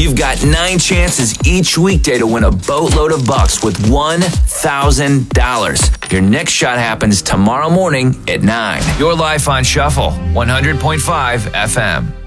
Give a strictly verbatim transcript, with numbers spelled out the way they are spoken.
You've got nine chances each weekday to win a boatload of bucks with one thousand dollars. Your next shot happens tomorrow morning at nine. Your life on Shuffle, one hundred point five F M.